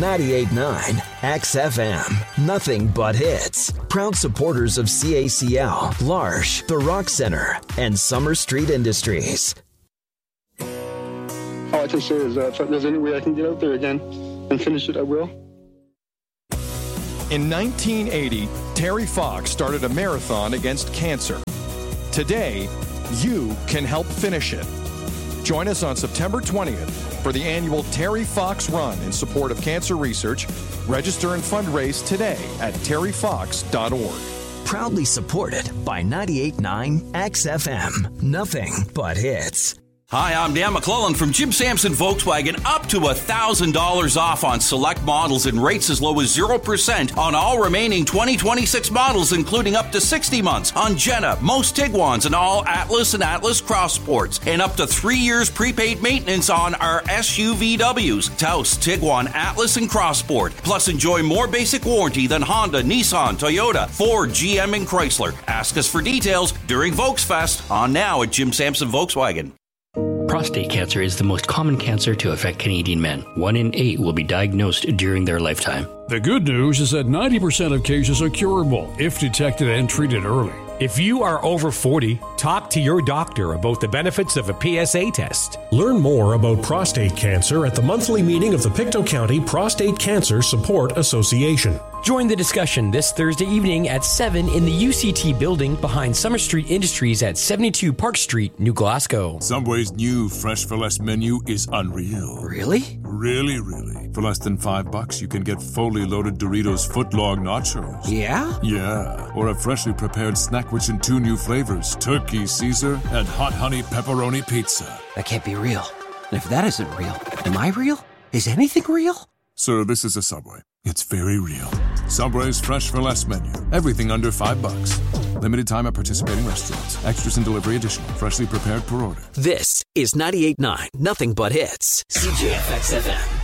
98.9 XFM. Nothing but hits. Proud supporters of CACL, L'Arche, the Rock Center, and Summer Street Industries. All I can say is if there's any way I can get out there again and finish it, I will. In 1980, Terry Fox started a marathon against cancer. Today, you can help finish it. Join us on September 20th for the annual Terry Fox Run in support of cancer research. Register and fundraise today at terryfox.org. Proudly supported by 98.9 XFM. Nothing but hits. Hi, I'm Dan McClellan from Jim Sampson Volkswagen. Up to $1,000 off on select models and rates as low as 0% on all remaining 2026 models, including up to 60 months on Jetta, most Tiguans, and all Atlas and Atlas Cross Sports, and up to 3 years prepaid maintenance on our SUVWs, Taos, Tiguan, Atlas, and Cross Sport. Plus, enjoy more basic warranty than Honda, Nissan, Toyota, Ford, GM, and Chrysler. Ask us for details during Volksfest on now at Jim Sampson Volkswagen. Prostate cancer is the most common cancer to affect Canadian men. 1 in 8 will be diagnosed during their lifetime. The good news is that 90% of cases are curable if detected and treated early. If you are over 40, talk to your doctor about the benefits of a PSA test. Learn more about prostate cancer at the monthly meeting of the Pictou County Prostate Cancer Support Association. Join the discussion this Thursday evening at 7 in the UCT building behind Summer Street Industries at 72 Park Street, New Glasgow. Subway's new Fresh for Less menu is unreal. Really? Really. For less than $5, you can get fully loaded Doritos footlong nachos. Yeah? Yeah. Or a freshly prepared Snackwich in 2 new flavors, Turkey Caesar and Hot Honey Pepperoni Pizza. That can't be real. And if that isn't real, am I real? Is anything real? Sir, this is a Subway. It's very real. Subway's Fresh for Less menu. Everything under $5. Limited time at participating restaurants. Extras and delivery additional. Freshly prepared per order. This is 98.9 Nothing But Hits. CJFX FM.